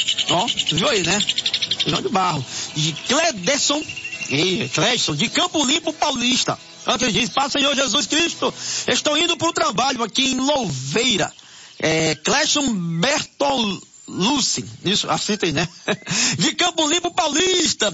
Ó, viu aí, né? João de Barro. De Cledson, de Campo Limpo Paulista. Antes disso, Pai Senhor Jesus Cristo, estou indo para o trabalho aqui em Louveira. Clécio Bertolucci, isso, aceita aí, né? De Campo Limpo Paulista.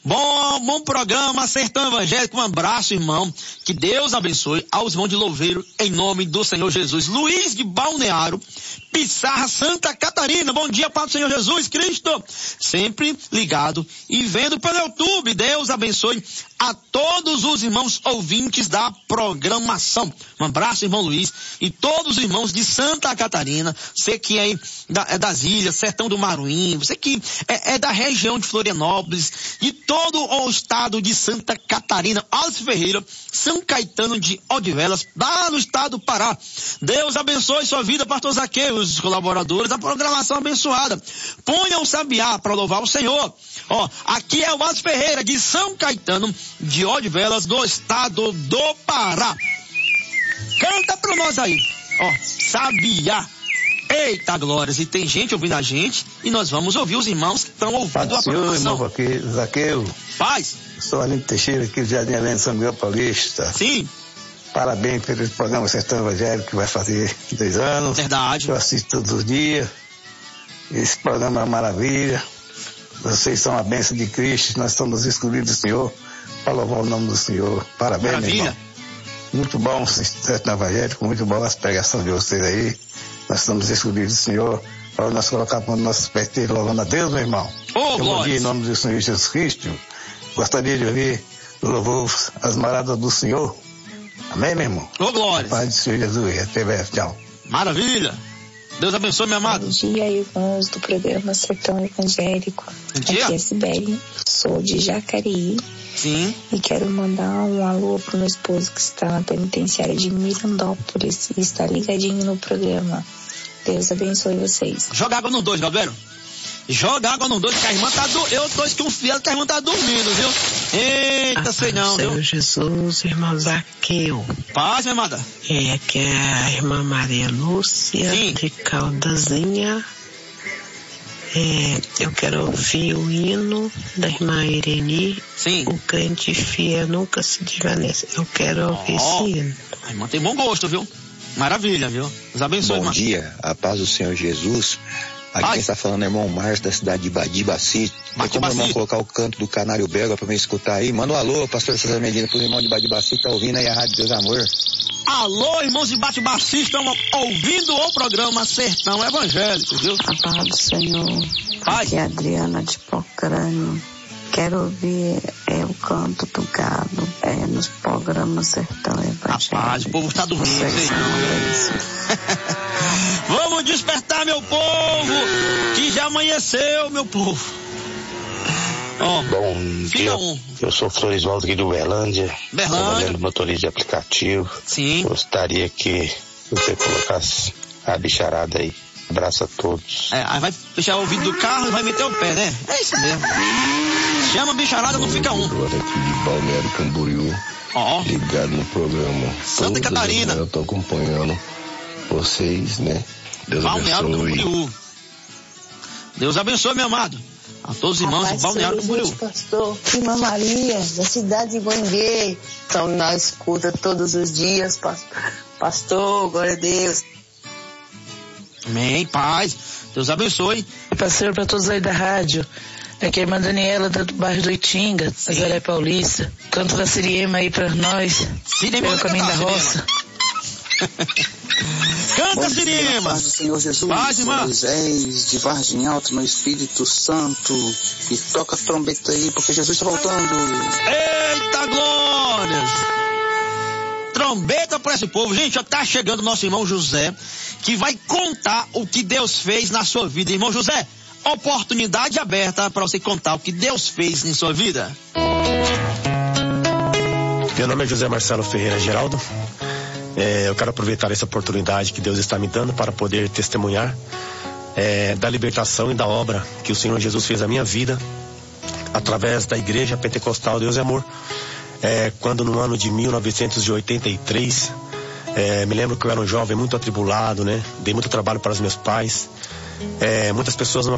Bom programa, Sertão Evangélico, um abraço, irmão. Que Deus abençoe aos irmãos de Louveiro, em nome do Senhor Jesus. Luiz de Balneário, Pissarra, Santa Catarina. Bom dia, Pai do Senhor Jesus Cristo. Sempre ligado e vendo pelo YouTube. Deus abençoe a todos os irmãos ouvintes da programação. Um abraço, irmão Luiz, e todos os irmãos de Santa Catarina. Você que é das ilhas, Sertão do Maruim, você que é da região de Florianópolis e todo o estado de Santa Catarina, Alves Ferreira, São Caetano de Odivelas, lá no estado do Pará. Deus abençoe sua vida, pastor Zaqueu, os colaboradores da programação abençoada. Ponha o sabiá para louvar o Senhor. Ó, aqui é o Alves Ferreira de São Caetano de Odivelas, do estado do Pará. Canta pra nós aí, ó, sabiá. Eita glórias, e tem gente ouvindo a gente, e nós vamos ouvir os irmãos que estão ouvindo a programação. Irmão aqui, Zaqueu. Paz. Sou Aline Teixeira aqui do Jardim Helena, São Miguel Paulista. Sim. Parabéns pelo programa Sertão Evangélico, que vai fazer 2 anos. Verdade. Eu assisto todos os dias. Esse programa é uma maravilha. Vocês são a bênção de Cristo, nós somos escolhidos do Senhor para louvar o nome do Senhor. Parabéns, maravilha. Irmão. Muito bom o Sertão Evangélico, muito bom as pregações de vocês aí. Nós somos escolhidos do Senhor para nós colocar para os nossos pés louvando a Deus, meu irmão. Bom dia, em nome do Senhor Jesus Cristo. Gostaria de ouvir o louvor, as maradas do Senhor. Amém, meu irmão? Ô, glória. Paz do Senhor Jesus. Até breve. Tchau. Maravilha. Deus abençoe, meu amado. Bom dia, irmãos do programa Sertão Evangélico. Bom dia. Aqui é Sibeli, sou de Jacareí. Sim. E quero mandar um alô pro meu esposo que está na penitenciária de Mirandópolis e está ligadinho no programa. Deus abençoe vocês. Joga água no 2, Galbeiro. Joga água no 2, que a irmã tá eu tô desconfiado que a irmã tá dormindo, viu? Eita, sei não, viu? Senhor Jesus, irmão Zaqueu. Paz, minha amada. Aqui é a irmã Maria Lúcia, sim, de Caldazinha. Eu quero ouvir o hino da irmã Ireni. Sim. O crente fiel nunca se desvanece. Eu quero ouvir esse hino. A irmã tem bom gosto, viu? Maravilha, viu? Deus abençoe, Bom irmã. dia, a paz do Senhor Jesus. Aqui quem está falando é o irmão Márcio, da cidade de Badibaci. Tem como o irmão colocar o canto do Canário Belga para me escutar aí? Manda um alô, pastor César Medina, pro irmão de Badibaci que tá ouvindo aí a Rádio Deus Amor. Alô, irmãos de Badibaci, estão ouvindo o programa Sertão Evangélico, viu? A paz do Senhor. Paz. Aqui é a Adriana de Pocrânio. Quero ouvir o canto do gado nos programas Sertão Evangélico. Rapaz, o povo está dormindo, Vamos despertar, meu povo, que já amanheceu, meu povo. Bom dia, eu sou Florisvaldo aqui do Berlândia, trabalhando motorista de aplicativo. Sim. Gostaria que você colocasse a bicharada aí. Abraço a todos. Aí vai fechar o ouvido do carro e vai meter o pé, né? É isso mesmo. Chama a bicharada, não fica um. Agora aqui de Balneário Camboriú, ligado no programa Santa Catarina. Eu tô acompanhando vocês, né? Deus Balneário abençoe. Camboriú. Deus abençoe, meu amado. A todos os irmãos de Balneário Camboriú. Pastor, irmã Maria, da cidade de Guanguê. Então nós escuta todos os dias, pastor, glória a Deus. Amém, paz. Deus abençoe. Pastor, para todos aí da rádio. Aqui é a irmã Daniela, do bairro do Itinga, Nazaré Paulista. Canto da Siriema aí pra nós. Pelo caminho da roça. Canta, Siriema. Paz do Senhor Jesus. Paz, irmã. Moisés, de Vargem Alta, no Espírito Santo. E toca a trombeta aí, porque Jesus está voltando. Eita, glórias. Trombeta para esse povo. Gente, já tá chegando o nosso irmão José, que vai contar o que Deus fez na sua vida. Irmão José, oportunidade aberta para você contar o que Deus fez em sua vida. Meu nome é José Marcelo Ferreira Geraldo. Eu quero aproveitar essa oportunidade que Deus está me dando para poder testemunhar da libertação e da obra que o Senhor Jesus fez na minha vida através da Igreja Pentecostal Deus é Amor. Quando no ano de 1983, me lembro que eu era um jovem muito atribulado, né? Dei muito trabalho para os meus pais. Muitas pessoas não